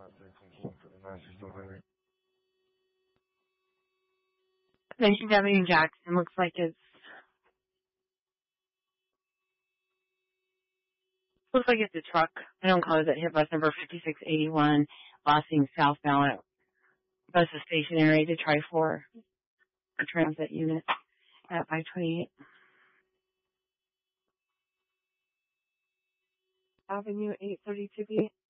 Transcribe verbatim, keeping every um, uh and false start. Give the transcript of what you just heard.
nineteen Avenue Jackson. Looks like it's looks like it's a truck. I don't call it that. Hit bus number fifty-six eighty-one, Lossing southbound. Bus is stationary to try for a transit unit at five twenty-eight Avenue eight thirty-two B.